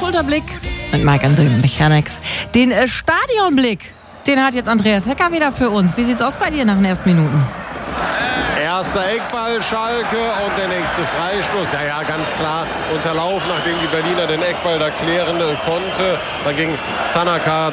Schulterblick mit Mike and the Mechanics. Den Stadionblick, den hat jetzt Andreas Hecker wieder für uns. Wie sieht's aus bei dir nach den ersten Minuten? Erster Eckball Schalke und der nächste Freistoß. Ja, ganz klar unterlaufen, nachdem die Berliner den Eckball da klären konnte. Dann ging Tanaka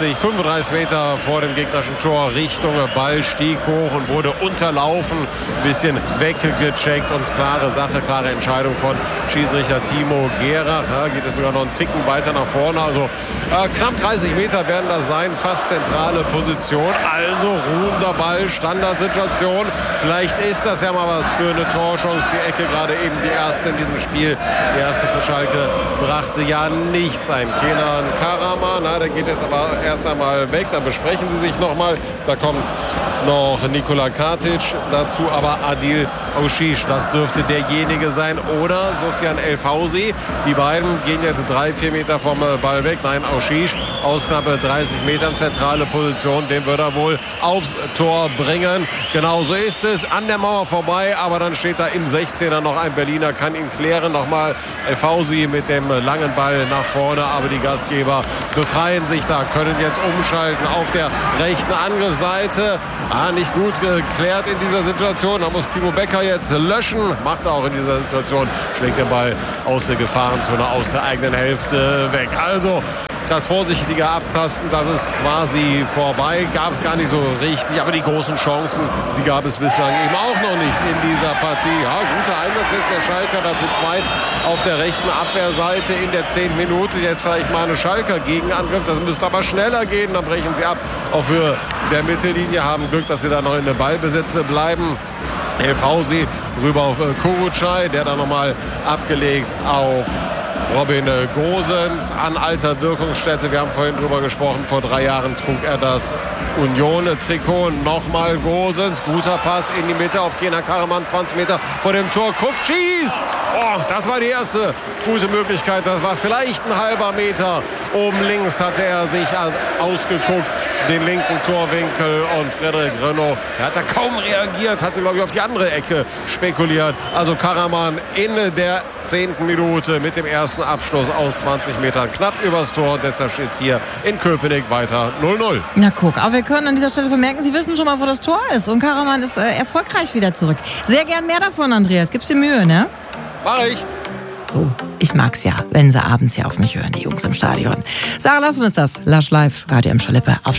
35 Meter vor dem gegnerischen Tor Richtung Ball, stieg hoch und wurde unterlaufen. Ein bisschen weggecheckt und klare Sache, klare Entscheidung von Schiedsrichter Timo Gerach. Ja, geht jetzt sogar noch einen Ticken weiter nach vorne. Also knapp 30 Meter werden das sein, fast zentrale Position. Also ruhender Ball, Standardsituation. Vielleicht ist das ja mal was für eine Torchance. Die Ecke gerade eben die erste in diesem Spiel. Die erste für Schalke brachte ja nichts ein. Kenan Karaman, der geht jetzt aber erst einmal weg. Dann besprechen sie sich nochmal. Da kommt noch Nikola Katic dazu, aber Adil Oshish, das dürfte derjenige sein. Oder Sofian El-Fausi. Die beiden gehen jetzt 3-4 Meter vom Ball weg. Nein, Oshish aus knapp 30 Metern, zentrale Position. Den wird er wohl aufs Tor bringen. Genau so ist es. An der Mauer vorbei, aber dann steht da im 16er noch ein Berliner, kann ihn klären. Nochmal El-Fausi mit dem langen Ball nach vorne, aber die Gastgeber befreien sich da, können jetzt umschalten auf der rechten Angriffsseite. Nicht gut geklärt in dieser Situation. Da muss Timo Becker jetzt löschen. Macht er auch in dieser Situation. Schlägt den Ball aus der Gefahrenzone, aus der eigenen Hälfte weg. Also das vorsichtige Abtasten, das ist quasi vorbei. Gab es gar nicht so richtig. Aber die großen Chancen, die gab es bislang eben auch noch nicht in dieser Partie. Ja, guter Einsatz jetzt der Schalker dazu zweit auf der rechten Abwehrseite in der 10. Minute. Jetzt vielleicht mal eine Schalker Gegenangriff. Das müsste aber schneller gehen. Dann brechen sie ab auf Höhe der Mittellinie. Haben Glück, dass sie da noch in der Ballbesitz bleiben. El-Fausi rüber auf Kurucay, der dann nochmal abgelegt auf Robin Gosens an alter Wirkungsstätte. Wir haben vorhin drüber gesprochen. Vor 3 Jahren trug er das Union-Trikot. Nochmal Gosens. Guter Pass in die Mitte auf Kenan Karaman. 20 Meter vor dem Tor. Guckt, schießt! Oh, das war die erste gute Möglichkeit. Das war vielleicht ein halber Meter. Oben links hatte er sich ausgeguckt. Den linken Torwinkel und Frederik Renaud, der hat da kaum reagiert, hatte, glaube ich, auf die andere Ecke spekuliert. Also Karaman in der 10. Minute mit dem ersten Abschluss aus 20 Metern knapp übers Tor. Deshalb steht es hier in Köpenick weiter 0-0. Na guck, aber wir können an dieser Stelle vermerken, Sie wissen schon mal, wo das Tor ist. Und Karaman ist erfolgreich wieder zurück. Sehr gern mehr davon, Andreas. Gib's dir Mühe, ne? Mach ich. So, ich mag's ja, wenn sie abends hier auf mich hören, die Jungs im Stadion. Sarah, lass uns das. Lush Live, Radio M. Schalippe auf